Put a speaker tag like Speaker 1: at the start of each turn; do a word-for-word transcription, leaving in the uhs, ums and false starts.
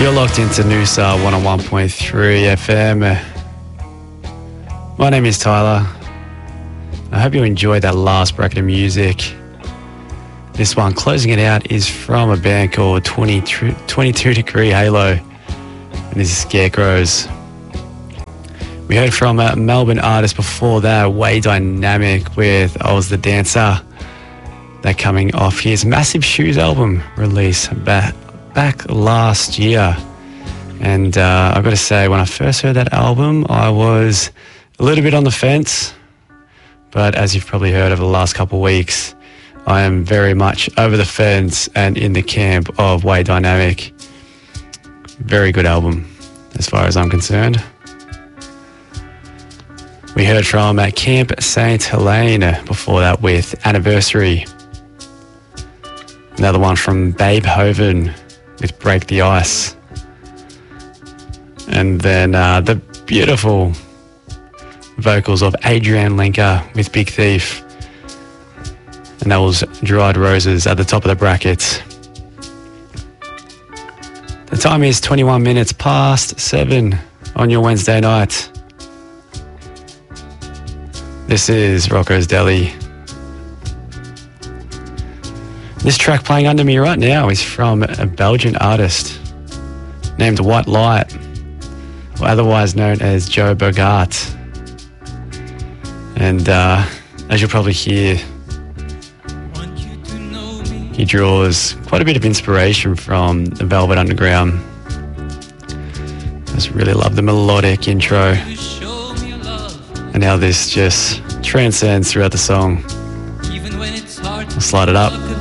Speaker 1: You're locked into Noosa one oh one point three F M. My name is Tyler. I hope you enjoyed that last bracket of music. This one, closing it out, is from a band called twenty-two Degree Halo. And this is Scarecrows. We heard from a Melbourne artist before that, Way Dynamic, with I Was the Dancer. That coming off his Massive Shoes album release back, back last year. And uh, I've got to say, when I first heard that album, I was a little bit on the fence. But as you've probably heard over the last couple of weeks, I am very much over the fence and in the camp of Way Dynamic. Very good album, as far as I'm concerned. We heard from uh, Camp Saint Helene before that with Anniversary. Another one from Babe Hoven with Break the Ice. And then uh, the beautiful vocals of Adrienne Lenker with Big Thief. And that was Dried Roses at the top of the bracket. The time is twenty-one minutes past seven on your Wednesday night. This is Rocco's Deli. This track playing under me right now is from a Belgian artist named White Light, or otherwise known as Joe Bogart. And uh, as you'll probably hear, he draws quite a bit of inspiration from the Velvet Underground. I just really love the melodic intro and how this just transcends throughout the song. I'll slide it up.